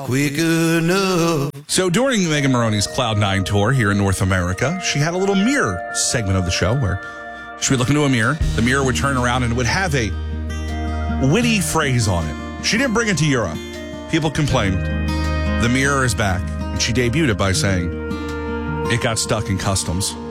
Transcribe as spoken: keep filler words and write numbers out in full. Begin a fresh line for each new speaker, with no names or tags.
Quick enough.
So during Megan Maroney's Cloud Nine tour here in North America, she had a little mirror segment of the show where she would look into a mirror. The mirror would turn around and it would have a witty phrase on it. She didn't bring it to Europe. People complained. The mirror is back. And she debuted it by saying, "It got stuck in customs."